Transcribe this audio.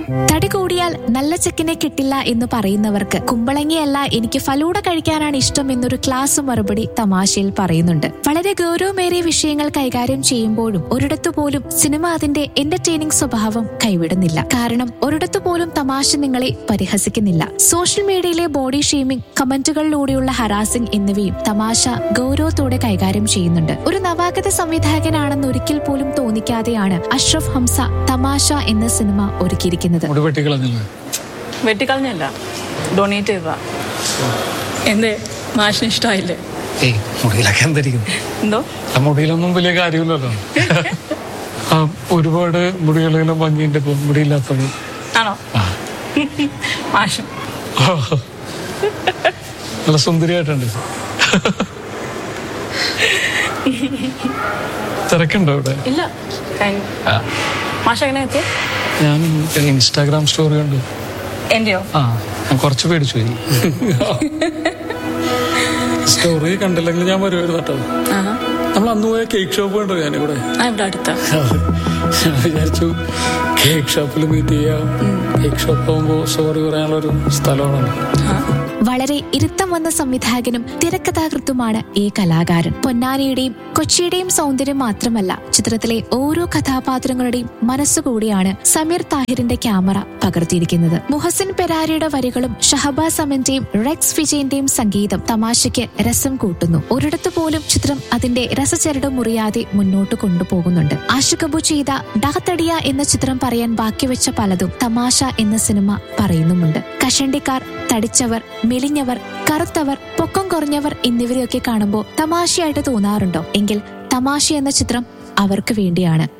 തടി കൂടിയാൽ നല്ല ചെക്കനെ കിട്ടില്ല എന്ന് പറയുന്നവർക്ക് കുമ്പളങ്ങിയല്ല എനിക്ക് ഫലൂഡ കഴിക്കാനാണ് ഇഷ്ടം എന്നൊരു ക്ലാസ് മറുപടി തമാശയിൽ പറയുന്നുണ്ട്. വളരെ ഗൗരവമേറിയ വിഷയങ്ങൾ കൈകാര്യം ചെയ്യുമ്പോഴും ഒരിടത്തു പോലും സിനിമ അതിന്റെ എന്റർടൈനിങ് സ്വഭാവം കൈവിടുന്നില്ല. കാരണം ഒരിടത്തു പോലും തമാശ നിങ്ങളെ പരിഹസിക്കുന്നില്ല. സോഷ്യൽ മീഡിയയിലെ ബോഡി ഷെയ്മിംഗ്, കമന്റുകളിലൂടെയുള്ള ഹറാസിംഗ് എന്നിവയും തമാശ ഗൗരവത്തോടെ കൈകാര്യം ചെയ്യുന്നുണ്ട്. ഒരു നവാഗത സംവിധായകനാണെന്ന് ഒരിക്കൽ പോലും തോന്നിക്കാതെയാണ് അഷ്റഫ് ഹംസ തമാശ എന്ന സിനിമ ഒരുക്കിയിരിക്കുന്നത്. വെട്ടിക്കളഞ്ഞല്ല, ഡൊണേറ്റ് ചെയ്തതാ. എന്തേ മാഷിന് ഇഷ്ടമായില്ലേ? എന്തോ മുടിയിലൊന്നും വലിയ കാര്യമില്ലല്ലോ. ഒരുപാട് മുടികളിലും ഭംഗിയുണ്ട്, മുടിയില്ലാത്തത് ആണോ? മാഷും നല്ല സുന്ദരിയായിട്ടുണ്ട്. തിരക്കുണ്ടോ ഇവിടെ? ഇല്ല. മാഷ എങ്ങനെ എത്തിയ? ഞാൻ ഇൻസ്റ്റാഗ്രാം സ്റ്റോറി കണ്ടു. എന്റെയോ? ഞാൻ കുറച്ച് പേടിച്ചു പോയി. സ്റ്റോറി കണ്ടില്ലെങ്കിൽ ഞാൻ വരുമായിരുന്നു കേട്ടോ. നമ്മൾ അന്ന് പോയ കേക്ക് ഷോപ്പ് കണ്ടോ? ഞാനിവിടെ അടുത്ത ഞാൻ വിചാരിച്ചു കേക്ക് ഷോപ്പിൽ മീറ്റ് ചെയ്യാം. കേക്ക് ഷോപ്പ് ആകുമ്പോ സോറി പറയാനുള്ളൊരു സ്ഥലമാണ്. വളരെ ഇരുത്തം വന്ന സംവിധായകനും തിരക്കഥാകൃത്തുമാണ് ഈ കലാകാരൻ. പൊന്നാനിയുടെയും കൊച്ചിയുടെയും സൗന്ദര്യം മാത്രമല്ല, ചിത്രത്തിലെ ഓരോ കഥാപാത്രങ്ങളുടെയും മനസ്സുകൂടിയാണ് സമീർ താഹിറിന്റെ ക്യാമറ പകർത്തിയിരിക്കുന്നത്. മുഹസിൻ പെരാരിയുടെ വരികളും ഷഹബാസ് അമന്റെയും റെക്സ് വിജയന്റെയും സംഗീതം തമാശയ്ക്ക് രസം കൂട്ടുന്നു. ഒരിടത്തു പോലും ചിത്രം അതിന്റെ രസചരട് മുറിയാതെ മുന്നോട്ട് കൊണ്ടുപോകുന്നുണ്ട്. ആഷിഖ് അബു ചെയ്ത ഡാത്തടിയ എന്ന ചിത്രം പറയാൻ ബാക്കിവെച്ച പലതും തമാശ എന്ന സിനിമ പറയുന്നുമുണ്ട്. കഷണ്ടിക്കാർ, തടിച്ചവർ, മെലിഞ്ഞവർ, കറുത്തവർ, പൊക്കം കുറഞ്ഞവർ എന്നിവരെയൊക്കെ കാണുമ്പോൾ തമാശയായിട്ട് തോന്നാറുണ്ടോ? എങ്കിൽ തമാശ എന്ന ചിത്രം അവർക്ക് വേണ്ടിയാണ്.